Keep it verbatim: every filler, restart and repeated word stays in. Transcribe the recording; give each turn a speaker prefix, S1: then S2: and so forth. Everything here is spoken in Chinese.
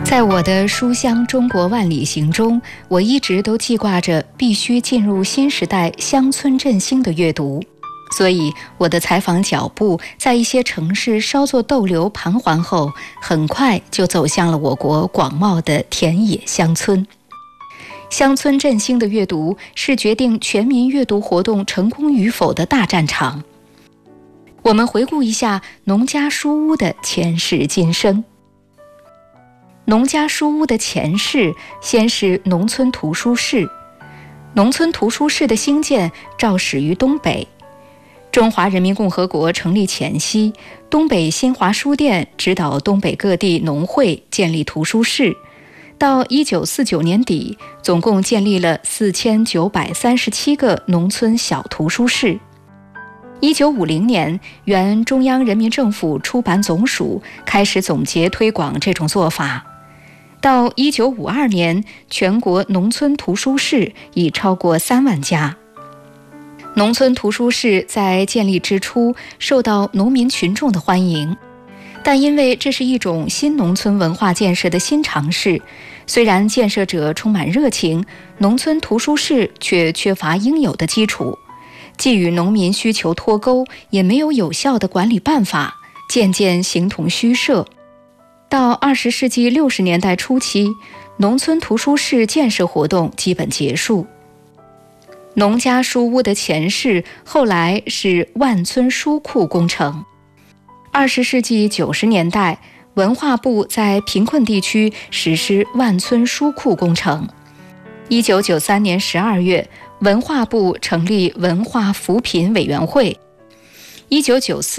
S1: 在我的书香中国万里行中，我一直都记挂着必须进入新时代乡村振兴的阅读，所以我的采访脚步在一些城市稍作逗留盘桓后，很快就走向了我国广袤的田野乡村。乡村振兴的阅读是决定全民阅读活动成功与否的大战场。我们回顾一下农家书屋的前世今生。农家书屋的前世，先是农村图书室。农村图书室的兴建肇始于东北。中华人民共和国成立前夕，东北新华书店指导东北各地农会建立图书室。到一九四九年底，总共建立了四千九百三十七个农村小图书室。一九五零年，原中央人民政府出版总署开始总结推广这种做法。到一九五二年，全国农村图书室已超过三万家。农村图书室在建立之初受到农民群众的欢迎，但因为这是一种新农村文化建设的新尝试，虽然建设者充满热情，农村图书室却缺乏应有的基础，既与农民需求脱钩，也没有有效的管理办法，渐渐形同虚设。到二十世纪六十年代初期，农村图书室建设活动基本结束。农家书屋的前世后来是万村书库工程。二十世纪九十年代，文化部在贫困地区实施万村书库工程。一九九三年十二月，文化部成立文化扶贫委员会。一九九四